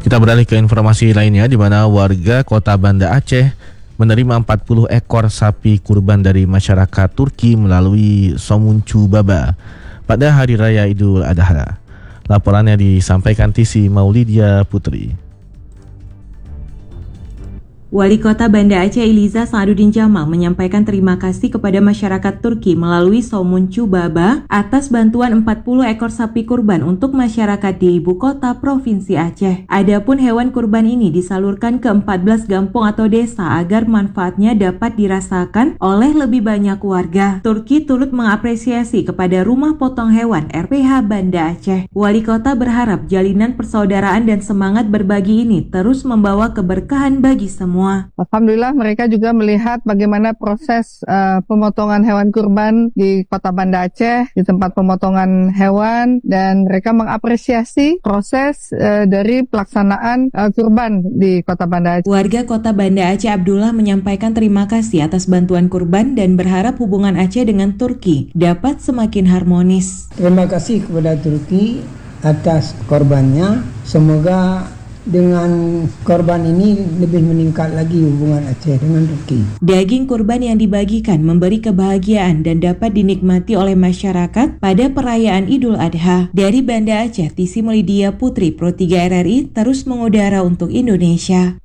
Kita beralih ke informasi lainnya, di mana warga kota Banda Aceh menerima 40 ekor sapi kurban dari masyarakat Turki melalui Somuncu Baba pada Hari Raya Idul Adha. Laporannya disampaikan Tisi Maulidia Putri. Wali Kota Banda Aceh Iliza Sa'adudin Jamal menyampaikan terima kasih kepada masyarakat Turki melalui Somuncu Baba atas bantuan 40 ekor sapi kurban untuk masyarakat di ibu kota Provinsi Aceh. Adapun hewan kurban ini disalurkan ke 14 kampung atau desa agar manfaatnya dapat dirasakan oleh lebih banyak warga. Turki turut mengapresiasi kepada Rumah Potong Hewan RPH Banda Aceh. Wali Kota berharap jalinan persaudaraan dan semangat berbagi ini terus membawa keberkahan bagi semua. Alhamdulillah mereka juga melihat bagaimana proses pemotongan hewan kurban di Kota Banda Aceh, di tempat pemotongan hewan, dan mereka mengapresiasi proses dari pelaksanaan kurban di Kota Banda Aceh. Warga Kota Banda Aceh Abdullah menyampaikan terima kasih atas bantuan kurban dan berharap hubungan Aceh dengan Turki dapat semakin harmonis. Terima kasih kepada Turki atas korbannya. Semoga dengan korban ini lebih meningkat lagi hubungan Aceh dengan Turki. Daging kurban yang dibagikan memberi kebahagiaan dan dapat dinikmati oleh masyarakat pada perayaan Idul Adha. Dari Banda Aceh, Tisi Maulidia Putri, Pro 3 RRI terus mengudara untuk Indonesia.